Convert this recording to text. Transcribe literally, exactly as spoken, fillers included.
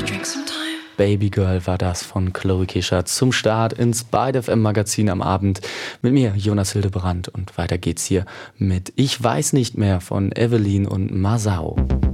Baby Girl war das von Chloe Kischer zum Start ins Byte F M Magazin am Abend mit mir, Jonas Hildebrand. Und weiter geht's hier mit Ich weiß nicht mehr von Evelyn und Masao.